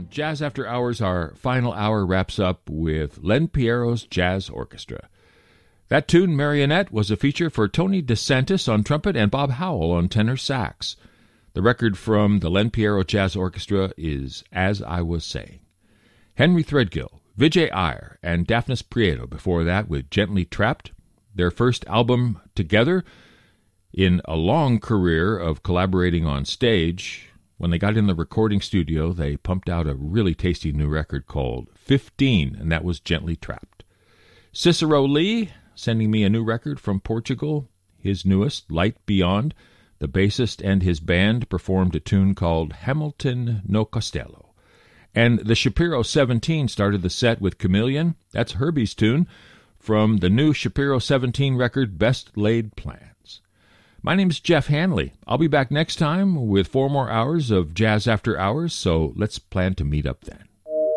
On Jazz After Hours, our final hour wraps up with Len Piero's Jazz Orchestra. That tune, Marionette, was a feature for Tony DeSantis on trumpet and Bob Howell on tenor sax. The record from the Len Piero Jazz Orchestra is As I Was Saying. Henry Threadgill, Vijay Iyer, and Daphnis Prieto before that with Gently Trapped, their first album together in a long career of collaborating on stage. When they got in the recording studio, they pumped out a really tasty new record called 15, and that was Gently Trapped. Cicero Lee, sending me a new record from Portugal, his newest, Light Beyond. The bassist and his band performed a tune called Hamilton no Costello. And the Shapiro 17 started the set with Chameleon. That's Herbie's tune from the new Shapiro 17 record, Best Laid Plans. My name's Jeff Hanley. I'll be back next time with 4 more hours of Jazz After Hours, so let's plan to meet up then.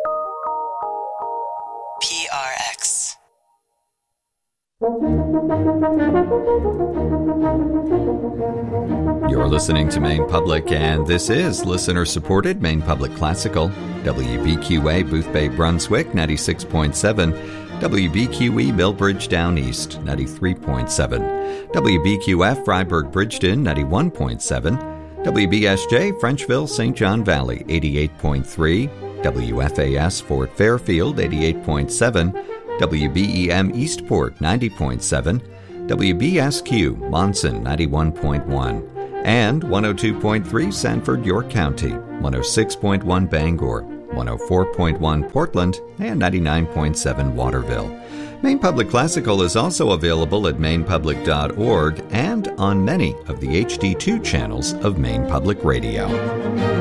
PRX. You're listening to Maine Public, and this is listener-supported Maine Public Classical. WBQA Booth Bay, Brunswick, 96.7. WBQE Millbridge Down East, 93.7. WBQF Freiburg Bridgeton, 91.7. WBSJ Frenchville St. John Valley, 88.3. WFAS Fort Fairfield, 88.7. WBEM Eastport, 90.7. WBSQ Monson, 91.1. And 102.3 Sanford, York County, 106.1 Bangor, 104.1 Portland, and 99.7 Waterville. Maine Public Classical is also available at mainepublic.org and on many of the HD2 channels of Maine Public Radio.